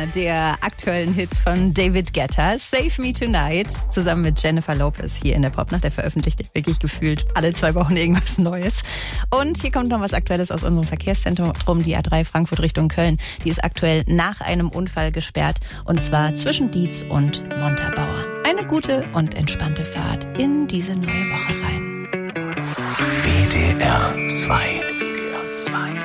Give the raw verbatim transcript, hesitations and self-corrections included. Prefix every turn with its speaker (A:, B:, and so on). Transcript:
A: einer der aktuellen Hits von David Guetta, Save Me Tonight, zusammen mit Jennifer Lopez hier in der Popnacht. Der veröffentlicht wirklich gefühlt alle zwei Wochen irgendwas Neues. Und hier kommt noch was Aktuelles aus unserem Verkehrszentrum, die A drei Frankfurt Richtung Köln. Die ist aktuell nach einem Unfall gesperrt, und zwar zwischen Dietz und Montabaur. Eine gute und entspannte Fahrt in diese neue Woche rein.
B: W D R zwei. W D R zwei.